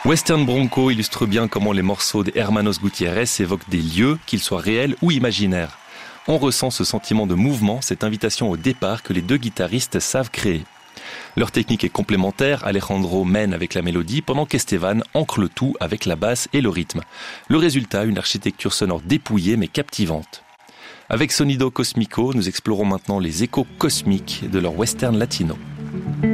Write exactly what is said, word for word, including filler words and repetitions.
Western Bronco illustre bien comment les morceaux de Hermanos Gutiérrez évoquent des lieux, qu'ils soient réels ou imaginaires. On ressent ce sentiment de mouvement, cette invitation au départ que les deux guitaristes savent créer. Leur technique est complémentaire, Alejandro mène avec la mélodie, pendant qu'Estevan ancre le tout avec la basse et le rythme. Le résultat, une architecture sonore dépouillée mais captivante. Avec Sonido Cosmico, nous explorons maintenant les échos cosmiques de leur western latino.